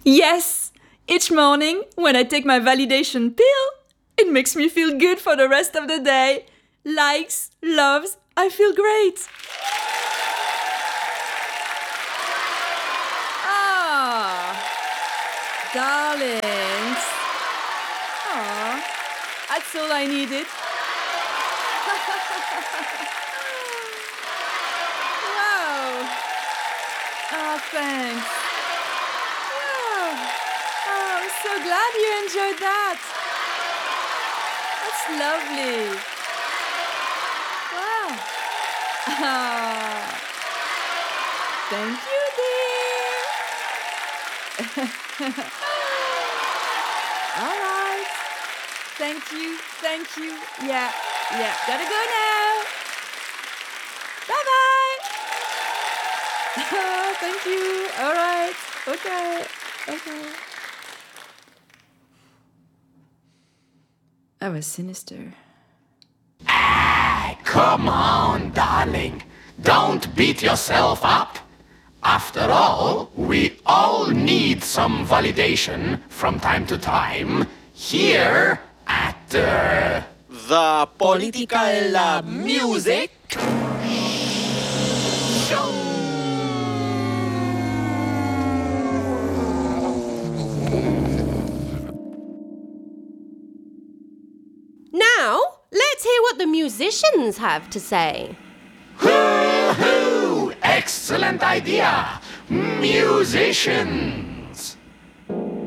Yes! Each morning, when I take my validation pill, it makes me feel good for the rest of the day. Likes, loves, I feel great. Ah, darlings. Ah, that's all I needed. Wow. Oh, thanks. Wow. Oh, I'm so glad you enjoyed that. That's lovely. Wow. Ah, thank you, dear. All right. Thank you. Yeah. Gotta go now. Bye-bye. Oh, thank you. All right. Okay. I was sinister. Come on, darling. Don't beat yourself up. After all, we all need some validation from time to time here at The Political Music show. Now, let's hear what the musicians have to say. Hoo-hoo! Excellent idea! Musician!